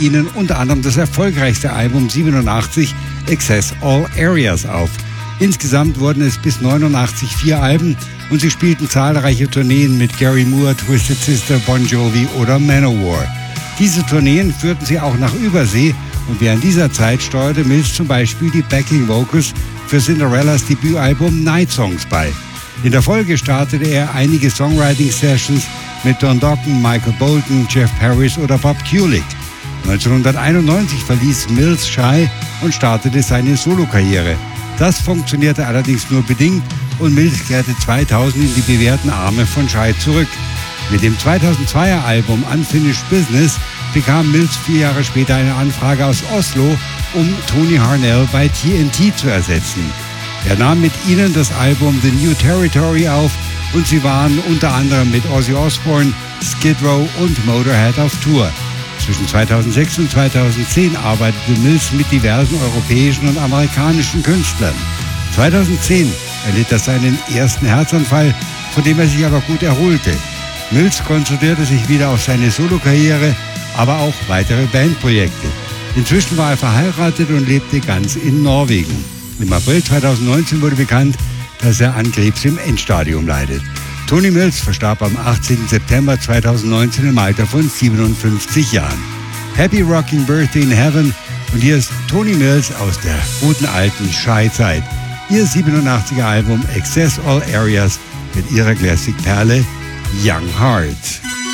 ihnen unter anderem das erfolgreichste Album 87, Access All Areas, auf. Insgesamt wurden es bis 89 4 Alben und sie spielten zahlreiche Tourneen mit Gary Moore, Twisted Sister, Bon Jovi oder Manowar. Diese Tourneen führten sie auch nach Übersee und während dieser Zeit steuerte Mills zum Beispiel die Backing Vocals für Cinderellas Debütalbum Night Songs bei. In der Folge startete er einige Songwriting-Sessions mit Don Dokken, Michael Bolton, Jeff Harris oder Bob Kulick. 1991 verließ Mills Shy und startete seine Solokarriere. Das funktionierte allerdings nur bedingt und Mills kehrte 2000 in die bewährten Arme von Shy zurück. Mit dem 2002er Album Unfinished Business bekam Mills 4 Jahre später eine Anfrage aus Oslo, um Tony Harnell bei TNT zu ersetzen. Er nahm mit ihnen das Album The New Territory auf und sie waren unter anderem mit Ozzy Osbourne, Skid Row und Motorhead auf Tour. Zwischen 2006 und 2010 arbeitete Mills mit diversen europäischen und amerikanischen Künstlern. 2010 erlitt er seinen ersten Herzanfall, von dem er sich aber gut erholte. Mills konzentrierte sich wieder auf seine Solokarriere, aber auch weitere Bandprojekte. Inzwischen war er verheiratet und lebte ganz in Norwegen. Im April 2019 wurde bekannt, dass er an Krebs im Endstadium leidet. Tony Mills verstarb am 18. September 2019 im Alter von 57 Jahren. Happy Rocking Birthday in Heaven und hier ist Tony Mills aus der guten alten Shy-Zeit. Ihr 87er Album Access All Areas mit ihrer Classic-Perle Young Heart.